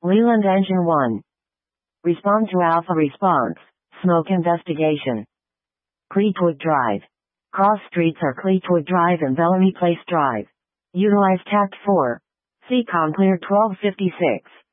Leland Engine 1. Respond to Alpha Response. Smoke Investigation. Cleetwood Drive. Cross streets are Cleetwood Drive and Bellamy Place Drive. Utilize Tact 4. CCOM clear 1256.